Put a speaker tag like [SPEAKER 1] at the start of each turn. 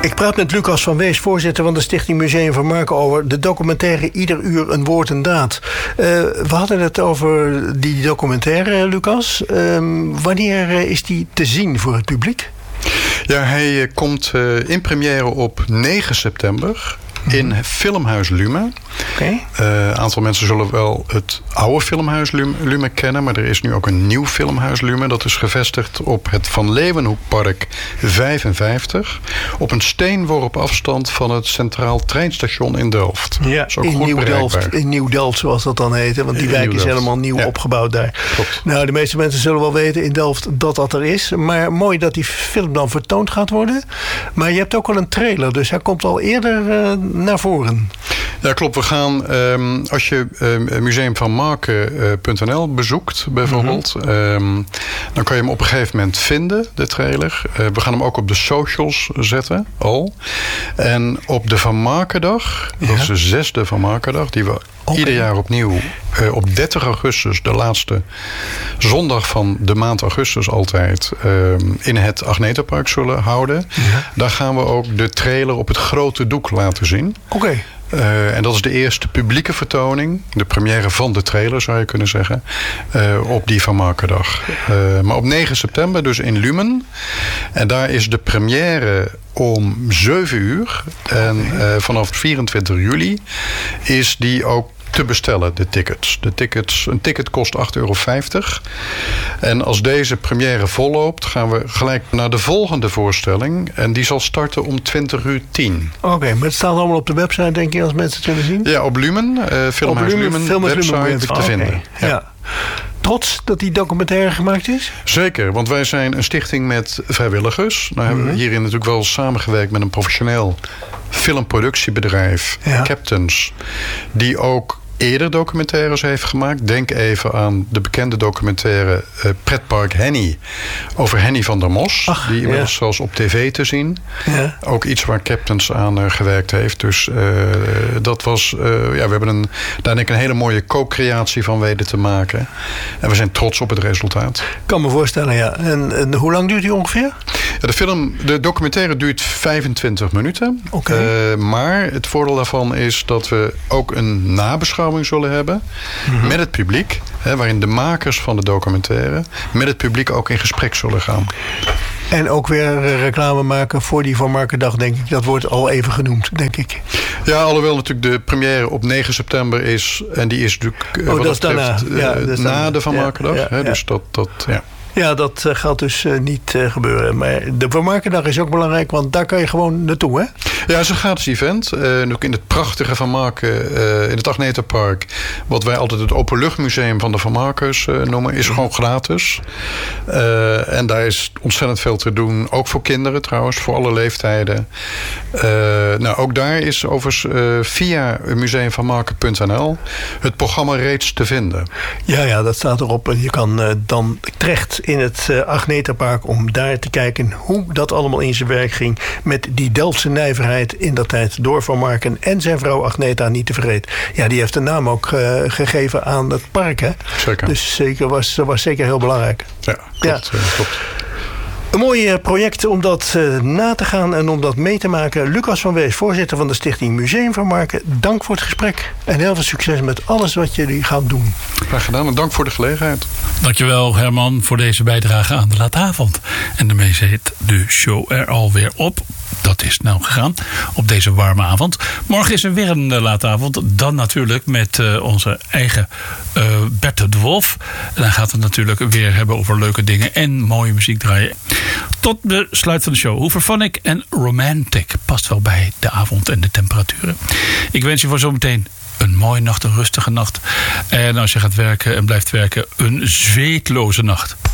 [SPEAKER 1] Ik praat met Lucas van Wees, voorzitter van de Stichting Museum van Marken, over de documentaire Ieder uur een woord en daad. We hadden het over die documentaire, Lucas. Wanneer is die te zien voor het publiek?
[SPEAKER 2] Ja, hij komt in première op 9 september... in Filmhuis Lume.
[SPEAKER 1] Okay.
[SPEAKER 2] Een aantal mensen zullen wel het oude Filmhuis Lume kennen, maar er is nu ook een nieuw Filmhuis Lume. Dat is gevestigd op het Van Leeuwenhoekpark 55. Op een steenworp afstand van het Centraal Treinstation in Delft.
[SPEAKER 1] Ja, in Nieuw-Delft, zoals dat dan heet. Want die wijk is helemaal nieuw opgebouwd daar.
[SPEAKER 2] Klopt.
[SPEAKER 1] Nou, de meeste mensen zullen wel weten in Delft dat er is. Maar mooi dat die film dan vertoond gaat worden. Maar je hebt ook al een trailer, dus hij komt al eerder naar voren.
[SPEAKER 2] Ja, klopt. We gaan, als je museumvanmarken.nl bezoekt bijvoorbeeld, dan kan je hem op een gegeven moment vinden, de trailer. We gaan hem ook op de socials zetten, al. En op de Van Markendag, dat is de 6e Van Markendag, die we ieder jaar opnieuw op 30 augustus, de laatste zondag van de maand augustus altijd, in het Agnetapark zullen houden. Ja. Daar gaan we ook de trailer op het grote doek laten zien.
[SPEAKER 1] Oké.
[SPEAKER 2] En dat is de eerste publieke vertoning, de première van de trailer zou je kunnen zeggen, op die Van Markendag. Maar op 9 september dus in Lumen. En daar is de première om 7 uur. En vanaf 24 juli is die ook te bestellen, de tickets. Een ticket kost €8,50. En als deze première volloopt, gaan we gelijk naar de volgende voorstelling. En die zal starten om 20:10.
[SPEAKER 1] Oké, maar het staat allemaal op de website, denk je, als mensen het willen zien?
[SPEAKER 2] Ja, op Lumen, Filmhuis Lumen, website te vinden.
[SPEAKER 1] Ja. Trots dat die documentaire gemaakt is?
[SPEAKER 2] Zeker, want wij zijn een stichting met vrijwilligers. Nou hebben we hierin natuurlijk wel samengewerkt met een professioneel filmproductiebedrijf, Captains, die ook eerder documentaires heeft gemaakt. Denk even aan de bekende documentaire Pretpark Henny over Henny van der Mos. Die inmiddels zelfs op tv te zien. Ja. Ook iets waar Captains aan gewerkt heeft. Dus dat was... we hebben daar denk ik een hele mooie co-creatie van weten te maken. En we zijn trots op het resultaat.
[SPEAKER 1] Ik kan me voorstellen, ja. En hoe lang duurt die ongeveer?
[SPEAKER 2] Ja, de documentaire duurt 25 minuten.
[SPEAKER 1] Okay.
[SPEAKER 2] Maar het voordeel daarvan is dat we ook een nabeschouwing zullen hebben met het publiek, waarin de makers van de documentaire met het publiek ook in gesprek zullen gaan.
[SPEAKER 1] En ook weer reclame maken voor die Van Markendag, denk ik. Dat wordt al even genoemd, denk ik.
[SPEAKER 2] Ja, alhoewel natuurlijk de première op 9 september is. En die is natuurlijk
[SPEAKER 1] dat is daarna.
[SPEAKER 2] Na de Van Markendag.
[SPEAKER 1] Ja.
[SPEAKER 2] Dus dat.
[SPEAKER 1] Ja, dat gaat dus niet gebeuren. Maar de Van Markendag is ook belangrijk, want daar kan je gewoon naartoe, hè?
[SPEAKER 2] Ja, het is een gratis event. Ook in het prachtige Van Marken, in het Agnetapark, wat wij altijd het openluchtmuseum van de Van Markens noemen, is gewoon gratis. En daar is ontzettend veel te doen. Ook voor kinderen trouwens, voor alle leeftijden. Ook daar is overigens via museumvanmarken.nl het programma reeds te vinden.
[SPEAKER 1] Ja, dat staat erop. En je kan dan terecht in het Agnetapark om daar te kijken hoe dat allemaal in zijn werk ging met die Delftse nijverheid in dat tijd door Van Marken en zijn vrouw Agneta niet te vergeten. Ja, die heeft de naam ook gegeven aan het park, hè?
[SPEAKER 2] Zeker.
[SPEAKER 1] Dus was zeker heel belangrijk.
[SPEAKER 2] Ja, klopt.
[SPEAKER 1] Een mooi project om dat na te gaan en om dat mee te maken. Lucas van Wees, voorzitter van de Stichting Museum van Marken. Dank voor het gesprek en heel veel succes met alles wat jullie gaan doen.
[SPEAKER 2] Graag gedaan en dank voor de gelegenheid.
[SPEAKER 3] Dankjewel Herman voor deze bijdrage aan de late avond. En daarmee zit de show er alweer op. Dat is nou gegaan op deze warme avond. Morgen is er weer een late avond. Dan natuurlijk met onze eigen Bert de Wolf. En dan gaat het natuurlijk weer hebben over leuke dingen en mooie muziek draaien. Tot de sluit van de show. Hooverphonic en Romantic past wel bij de avond en de temperaturen. Ik wens je voor zometeen een mooie nacht, een rustige nacht. En als je gaat werken en blijft werken, een zweetloze nacht.